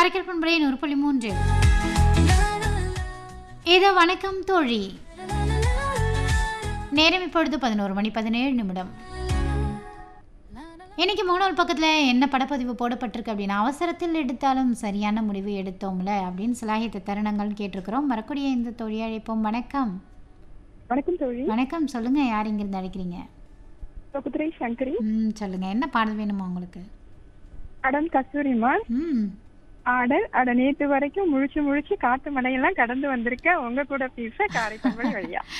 காரைக்கால் பண்பலை 100.3. இது வணக்கம் தோழி. நேரம் இப்பொழுது 11:17. இன்னைக்கு மூணாவது பக்கத்தில் என்ன படப்பதிவு போடப்பட்டிருக்கு அப்படின்னா, அவசரத்தில் எடுத்தாலும் சரியான முடிவு எடுத்தோம்ல அப்படின்னு சிலாகித்த தருணங்கள் கேட்டிருக்கிறோம். வரக்கூடிய இந்த தோழி அழைப்போம். வணக்கம். வணக்கம் தோழி. வணக்கம், சொல்லுங்க. யார் இங்கிருந்து அழைக்கிறீங்க? குதிரை சங்கரி. சொல்லுங்க, என்ன பாடல் வேணுமா உங்களுக்கு? அடன் கஸ்தூரிமா. ஆடல் அட நேத்து வரைக்கும் முழிச்சு முழிச்சு காட்டு மலையெல்லாம் கடந்து வந்திருக்க உங்க கூட பேச காரைக்கால் வழியா.